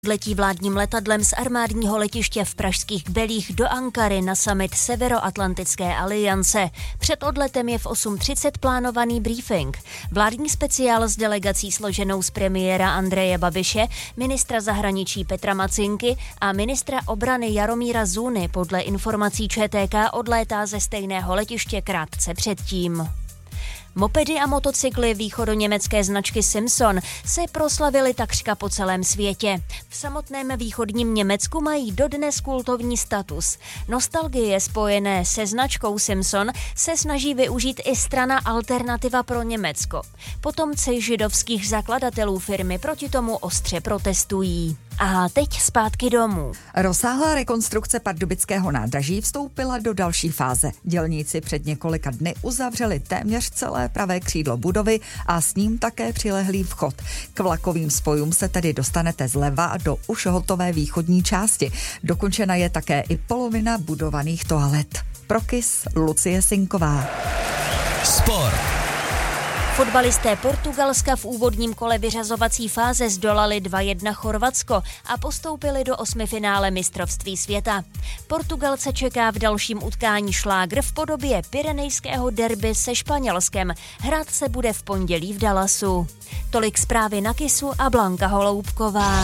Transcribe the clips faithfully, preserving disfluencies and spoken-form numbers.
Letí vládním letadlem z armádního letiště v pražských Kbelích do Ankary na summit Severoatlantické aliance. Před odletem je v osm třicet plánovaný briefing. Vládní speciál s delegací složenou z premiéra Andreje Babiše, ministra zahraničí Petra Macinky a ministra obrany Jaromíra Zůny podle informací ČTK odlétá ze stejného letiště krátce předtím. Mopedy a motocykly východoněmecké značky Simpson se proslavily takřka po celém světě. V samotném východním Německu mají dodnes kultovní status. Nostalgie spojené se značkou Simpson se snaží využít i strana Alternativa pro Německo. Potomci židovských zakladatelů firmy proti tomu ostře protestují. A teď zpátky domů. Rozsáhlá rekonstrukce pardubického nádraží vstoupila do další fáze. Dělníci před několika dny uzavřeli téměř celé pravé křídlo budovy a s ním také přilehlý vchod. K vlakovým spojům se tedy dostanete zleva do už hotové východní části. Dokončena je také i polovina budovaných toalet. Pro KIS Lucie Sinková. Sport. Fotbalisté Portugalska v úvodním kole vyřazovací fáze zdolali dva jedna Chorvatsko a postoupili do osmifinále mistrovství světa. Portugalce čeká v dalším utkání šlágr v podobě pyrenejského derby se Španělskem. Hrát se bude v pondělí v Dallasu. Tolik zprávy na KISu a Blanka Holoubková.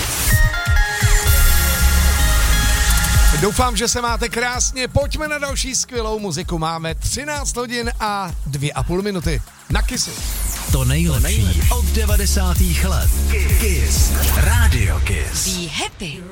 Doufám, že se máte krásně. Pojďme na další skvělou muziku. Máme třináct hodin a dvě a půl minuty na KISu. To nejlepší od devadesátých let. KIS. Radio KIS. Be happy.